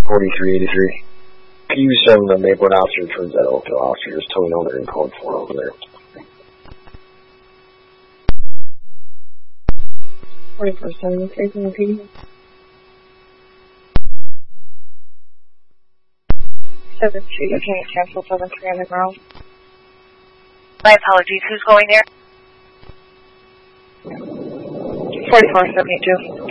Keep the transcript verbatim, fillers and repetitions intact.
forty-three eighty-three. Can you send the Maplewood officer towards that Oakville officer? Just tell me know they're in code four over there. forty-four seventy-three, can you repeat? seven two, okay, cancel seven three on the ground. My apologies, who's going there? forty-four seventy-two.